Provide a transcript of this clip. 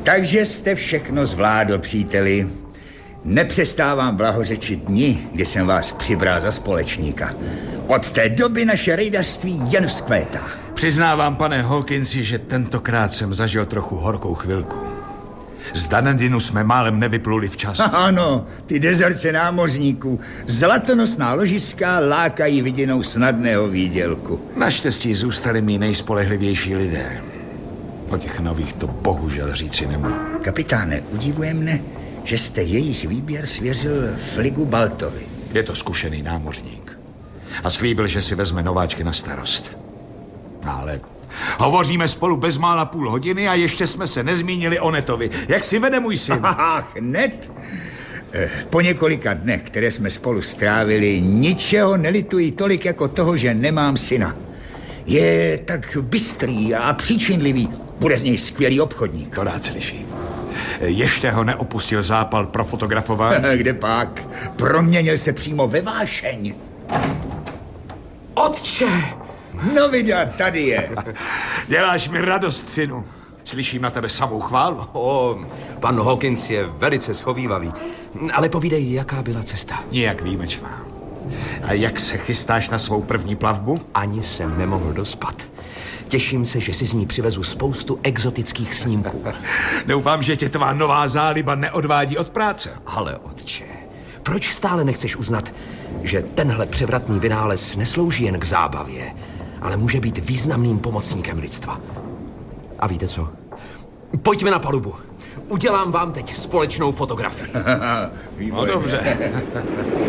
Takže jste všechno zvládl, příteli. Nepřestávám blahořečit dni, kdy jsem vás přibral za společníka. Od té doby naše rejdařství jen vzkvétá. Přiznávám, pane Hawkinsi, že tentokrát jsem zažil trochu horkou chvilku. Z Dunedinu jsme málem nevypluli včas. Ano, ty dezerce námořníků. Zlatonosná ložiska lákají vidinou snadného výdělku. Naštěstí zůstali mí nejspolehlivější lidé. O těch nových to bohužel říci nemohu. Kapitáne, udivuje mne, že jste jejich výběr svěřil Fligu Baltovi. Je to zkušený námořník. A slíbil, že si vezme nováčky na starost. Ale hovoříme spolu bezmála půl hodiny a ještě jsme se nezmínili o Netovi. Jak si vede můj syn? Ach, Ned? Po několika dnech, které jsme spolu strávili, ničeho nelituji tolik jako toho, že nemám syna. Je tak bystrý a příčinlivý. Bude z něj skvělý obchodník. To rád slyším. Ještě ho neopustil zápal pro fotografování? Kde pak? Proměnil se přímo ve vášeň. Otče! No vida, tady je. Děláš mi radost, synu. Slyším na tebe samou chválu. Pan Hawkins je velice schovívavý. Ale povídej, jaká byla cesta? Nijak výjimečná. A jak se chystáš na svou první plavbu? Ani jsem nemohl dospat. Těším se, že si z ní přivezu spoustu exotických snímků. Doufám, že tě tvá nová záliba neodvádí od práce. Ale otče, proč stále nechceš uznat, že tenhle převratný vynález neslouží jen k zábavě, ale může být významným pomocníkem lidstva? A víte co? Pojďme na palubu. Udělám vám teď společnou fotografii. No dobře.